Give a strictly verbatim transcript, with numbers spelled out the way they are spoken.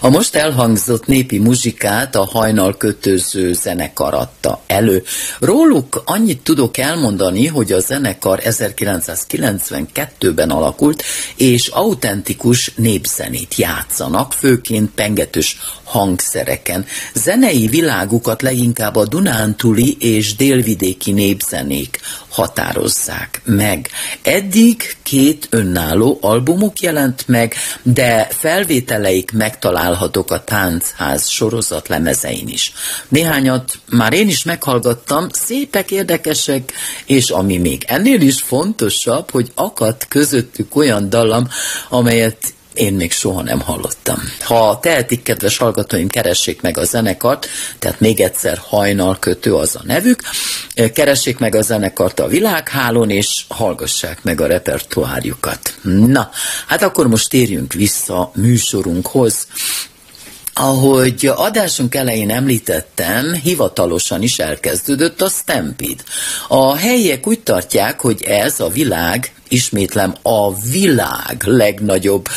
A most elhangzott népi muzsikát a Hajnalkötőző zenekar adta elő. Róluk annyit tudok elmondani, hogy a zenekar ezerkilencszázkilencvenkettőben alakult, és autentikus népzenét játszanak, főként pengetős hangszereken. Zenei világukat leginkább a dunántúli és délvidéki népzenék határozzák meg. Eddig két önálló albumuk jelent meg, de felvételeik megtalálhatók a Táncház sorozat lemezein is. Néhányat már én is meghallgattam, szépek, érdekesek, és ami még ennél is fontosabb, hogy akadt közöttük olyan dallam, amelyet én még soha nem hallottam. Ha tehetik, kedves hallgatóim, keressék meg a zenekart, tehát még egyszer Hajnalkötő az a nevük, keressék meg a zenekart a világhálón, és hallgassák meg a repertoárjukat. Na, hát akkor most térjünk vissza műsorunkhoz. Ahogy adásunk elején említettem, hivatalosan is elkezdődött a Stampede. A helyiek úgy tartják, hogy ez a világ, ismétlem, a világ legnagyobb